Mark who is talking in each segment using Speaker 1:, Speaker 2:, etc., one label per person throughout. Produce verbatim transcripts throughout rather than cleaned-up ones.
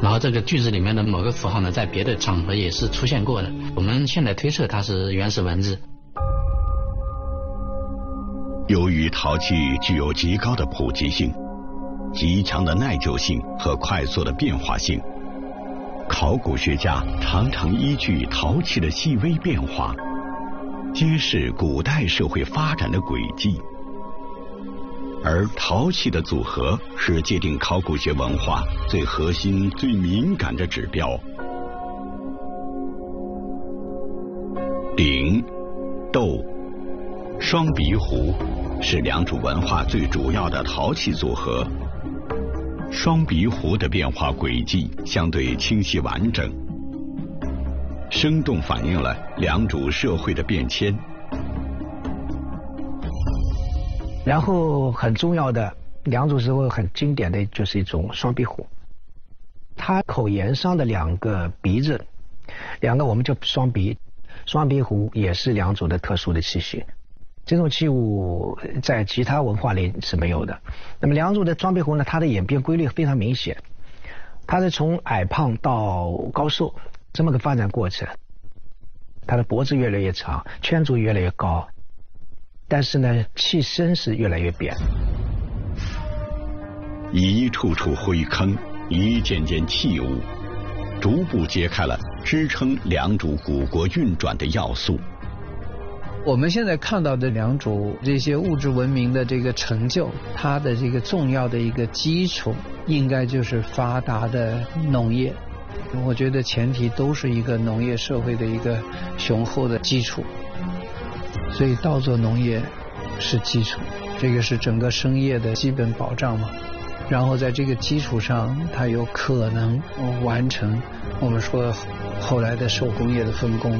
Speaker 1: 然后这个句子里面的某个符号呢，在别的场合也是出现过的。我们现在推测它是原始文字。
Speaker 2: 由于陶器具有极高的普及性、极强的耐久性和快速的变化性，考古学家常常依据陶器的细微变化，揭示古代社会发展的轨迹。而陶器的组合是界定考古学文化最核心、最敏感的指标。鼎、斗、双鼻壶是良渚文化最主要的陶器组合。双鼻壶的变化轨迹相对清晰完整，生动反映了良渚社会的变迁。
Speaker 3: 然后很重要的良渚时候很经典的就是一种双鼻壶，它口沿上的两个鼻子，两个我们叫双鼻，双鼻壶也是良渚的特殊的器械。这种器物在其他文化里是没有的。那么良渚的双鼻壶呢，它的演变规律非常明显，它是从矮胖到高瘦这么个发展过程，它的脖子越来越长，圈足越来越高，但是呢，器身是越来越扁。
Speaker 2: 一处处灰坑，一件件器物，逐步揭开了支撑良渚古国运转的要素。
Speaker 4: 我们现在看到的良渚这些物质文明的这个成就，它的这个重要的一个基础，应该就是发达的农业。我觉得前提都是一个农业社会的一个雄厚的基础。所以稻作农业是基础，这个是整个生业的基本保障嘛。然后在这个基础上，它有可能完成我们说后来的手工业的分工。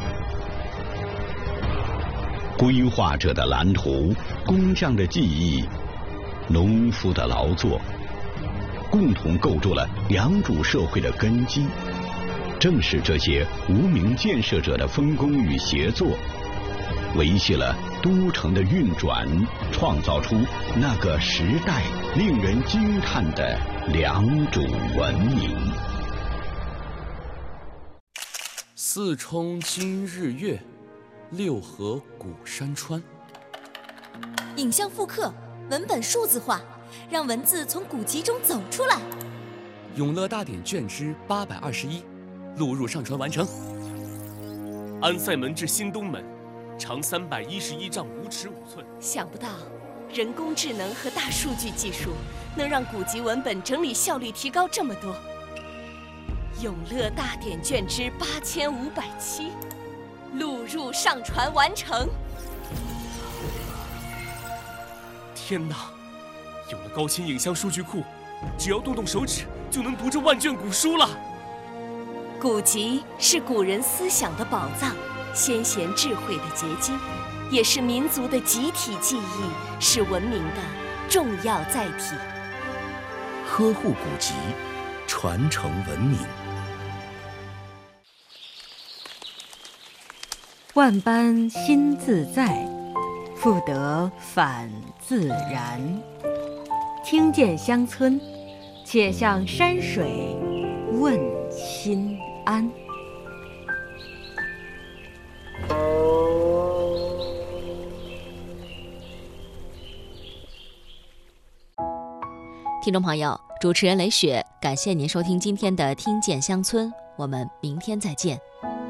Speaker 2: 规划者的蓝图，工匠的技艺，农夫的劳作，共同构筑了良渚社会的根基。正是这些无名建设者的分工与协作，维系了都城的运转，创造出那个时代令人惊叹的良渚文明。
Speaker 5: 四冲今日月，六合古山川。
Speaker 6: 影像复刻，文本数字化，让文字从古籍中走出来。
Speaker 5: 永乐大典卷之八百二十一，录入上传完成。安塞门至新东门，长三百一十一丈五尺五寸。
Speaker 6: 想不到，人工智能和大数据技术能让古籍文本整理效率提高这么多。永乐大典卷之八千五百七，录入上传完成。
Speaker 5: 天哪！有了高清影像数据库，只要动动手指就能读这万卷古书了。
Speaker 6: 古籍是古人思想的宝藏，先贤智慧的结晶，也是民族的集体记忆，是文明的重要载体。
Speaker 7: 呵护古籍，传承文明。
Speaker 8: 万般心自在，复得返自然。听见乡村，且向山水问心安。
Speaker 9: 听众朋友，主持人雷雪，感谢您收听今天的《听见乡村》，我们明天再见。